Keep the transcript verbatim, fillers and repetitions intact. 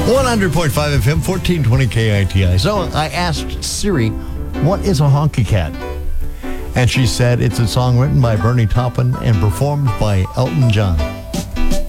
one hundred point five F M, fourteen twenty K I T I. So I asked Siri, what is a honky cat? And she said it's a song written by Bernie Taupin and performed by Elton John.